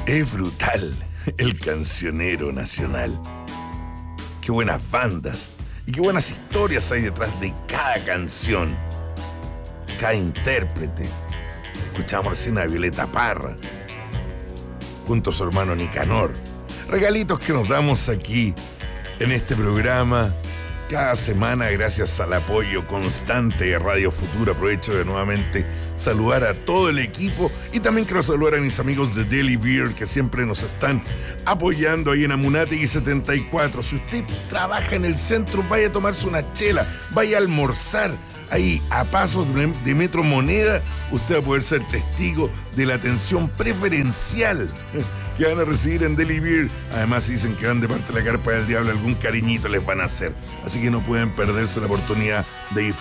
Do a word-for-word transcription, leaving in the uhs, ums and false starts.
Es brutal el cancionero nacional. Qué buenas bandas y qué buenas historias hay detrás de cada canción, cada intérprete. Escuchamos recién a Violeta Parra junto a su hermano Nicanor. Regalitos que nos damos aquí en este programa cada semana gracias al apoyo constante de Radio Futuro. Aprovecho de nuevamente saludar a todo el equipo y también quiero saludar a mis amigos de Deli Beer que siempre nos están apoyando ahí en Amunátegui setenta y cuatro. Si usted trabaja en el centro, vaya a tomarse una chela, vaya a almorzar ahí a pasos de Metro Moneda. Usted va a poder ser testigo de la atención preferencial que van a recibir en Deli Beer. Además dicen que van de parte de la Carpa del Diablo, algún cariñito les van a hacer. Así que no pueden perderse la oportunidad de disfrutar